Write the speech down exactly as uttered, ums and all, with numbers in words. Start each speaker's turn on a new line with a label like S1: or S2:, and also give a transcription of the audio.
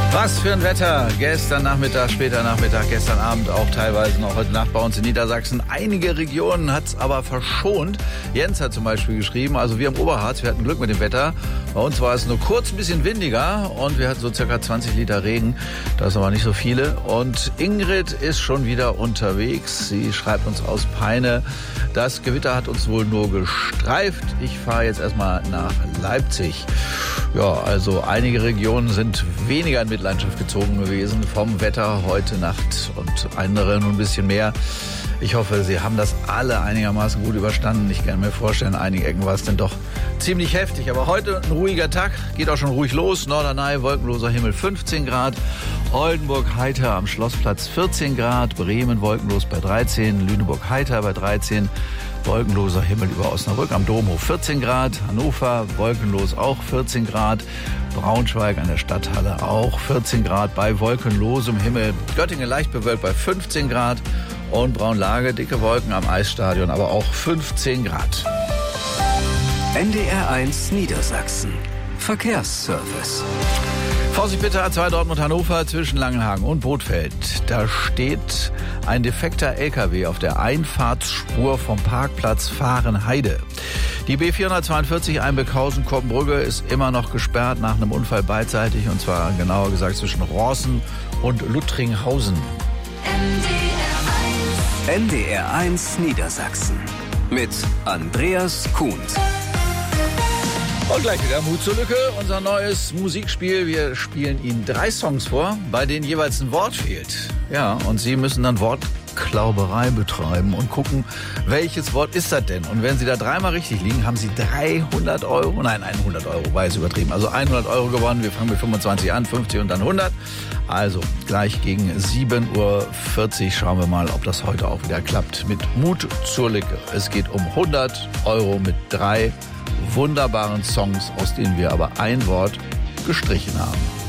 S1: Was für ein Wetter. Gestern Nachmittag, später Nachmittag, gestern Abend auch teilweise noch heute Nacht bei uns in Niedersachsen. Einige Regionen hat es aber verschont. Jens hat zum Beispiel geschrieben, also wir im Oberharz, wir hatten Glück mit dem Wetter. Bei uns war es nur kurz ein bisschen windiger und wir hatten so circa zwanzig Liter Regen. Das ist aber nicht so viele. Und Ingrid ist schon wieder unterwegs. Sie schreibt uns aus Peine, das Gewitter hat uns wohl nur gestreift. Ich fahre jetzt erstmal nach Leipzig. Ja, also einige Regionen sind weniger in Mitleidenschaft gezogen gewesen vom Wetter heute Nacht und andere nur ein bisschen mehr. Ich hoffe, Sie haben das alle einigermaßen gut überstanden. Ich kann mir vorstellen, in einigen Ecken war es dann doch ziemlich heftig. Aber heute ein ruhiger Tag, geht auch schon ruhig los. Norderney, wolkenloser Himmel fünfzehn Grad. Oldenburg heiter am Schlossplatz vierzehn Grad. Bremen wolkenlos bei dreizehn. Lüneburg heiter bei dreizehn. Wolkenloser Himmel über Osnabrück am Domhof vierzehn Grad. Hannover wolkenlos auch vierzehn Grad. Braunschweig an der Stadthalle auch vierzehn Grad bei wolkenlosem Himmel. Göttingen leicht bewölkt bei fünfzehn Grad. Und Braunlage, dicke Wolken am Eisstadion, aber auch fünfzehn Grad.
S2: N D R eins Niedersachsen. Verkehrsservice.
S1: Vorsicht bitte, A zwei Dortmund-Hannover zwischen Langenhagen und Bothfeld. Da steht ein defekter L K W auf der Einfahrtsspur vom Parkplatz Fahrenheide. Die B vierhundertzweiundvierzig Einbeckhausen-Koppenbrücke ist immer noch gesperrt nach einem Unfall beidseitig, und zwar genauer gesagt zwischen Rorßen und Luttringhausen.
S2: N D R eins Niedersachsen mit Andreas Kuhn.
S1: Und gleich wieder Mut zur Lücke, unser neues Musikspiel. Wir spielen Ihnen drei Songs vor, bei denen jeweils ein Wort fehlt. Ja, und Sie müssen dann Wortklauberei betreiben und gucken, welches Wort ist das denn? Und wenn Sie da dreimal richtig liegen, haben Sie dreihundert Euro, nein, hundert Euro, war jetzt übertrieben, also hundert Euro gewonnen. Wir fangen mit fünfundzwanzig an, fünfzig und dann hundert. Also gleich gegen sieben Uhr vierzig schauen wir mal, ob das heute auch wieder klappt mit Mut zur Lücke. Es geht um hundert Euro mit drei wunderbaren Songs, aus denen wir aber ein Wort gestrichen haben.